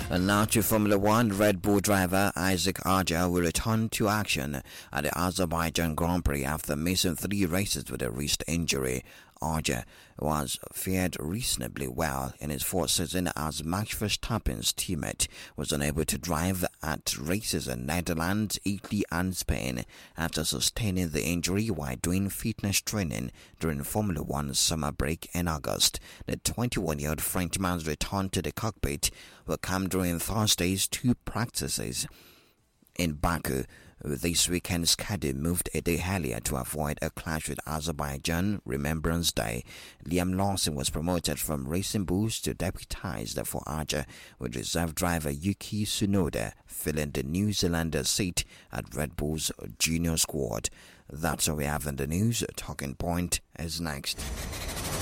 And now to Formula One, Red Bull driver Isaac Arja will return to action at the Azerbaijan Grand Prix after missing 3 races with a wrist injury. Arja was fared reasonably well in his fourth season as Max Verstappen's teammate was unable to drive at races in Netherlands, Italy and Spain after sustaining the injury while doing fitness training during Formula One's summer break in August. The 21-year-old Frenchman's return to the cockpit will come during Thursday's 2 practices in Baku. This weekend's schedule moved a day earlier to avoid a clash with Azerbaijan Remembrance Day. Liam Lawson was promoted from Racing Bulls to deputized for Arja, with reserve driver Yuki Tsunoda filling the New Zealander seat at Red Bull's junior squad. That's all we have in the news. Talking Point is next.